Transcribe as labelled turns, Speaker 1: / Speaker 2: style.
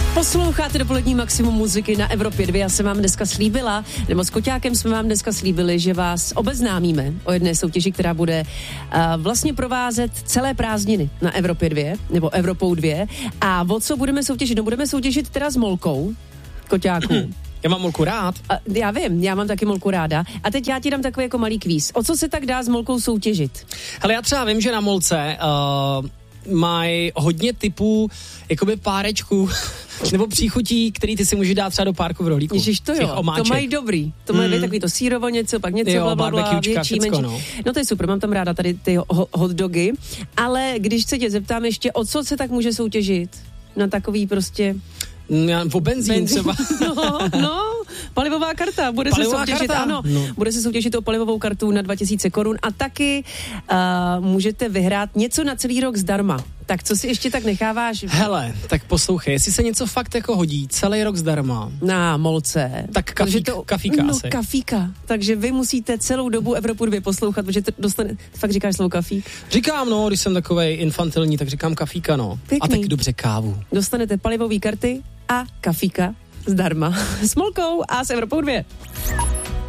Speaker 1: Posloucháte dopolední maximum muziky na Evropě 2. Já jsem vám dneska slíbila, nebo s Koťákem jsme vám dneska slíbili, že vás obeznámíme o jedné soutěži, která bude vlastně provázet celé prázdniny na Evropě 2, nebo Evropou 2. A o co budeme soutěžit? No budeme soutěžit teda s Molkou, Koťáku.
Speaker 2: Já mám Molku rád.
Speaker 1: Já vím, já mám taky Molku ráda. A teď já ti dám takový jako malý kvíz. O co se tak dá s Molkou soutěžit?
Speaker 2: Hele, já třeba vím, že na Molce mají hodně typů jakoby párečků nebo příchutí, který ty si můžeš dát třeba do párku v rohlíku.
Speaker 1: Ježiš, to jo, to mají dobrý. To mají takový to sýrovo něco, pak něco blablabla, větší, menší. No to je super, mám tam ráda tady ty hot dogy. Ale když se tě zeptám ještě, o co se tak může soutěžit? Na takový prostě...
Speaker 2: O benzín třeba.
Speaker 1: No, palivová karta. Bude se soutěžit, ano. No. Bude se soutěžit o palivovou kartu na 2000 korun a taky můžete vyhrát něco na celý rok zdarma. Tak co si ještě tak necháváš?
Speaker 2: Hele, tak poslouchej, jestli se něco fakt jako hodí, celý rok zdarma.
Speaker 1: Na Molce.
Speaker 2: Tak kafíka asi.
Speaker 1: No, kafíka. Takže vy musíte celou dobu Evropu 2 poslouchat, protože fakt říkáš slovo kafík?
Speaker 2: Říkám, no, když jsem takovej infantilní, tak říkám kafíka, no.
Speaker 1: Pěkný.
Speaker 2: A tak dobře kávu.
Speaker 1: Dostanete palivové karty a kafíka zdarma. S Molkou a s Evropou 2.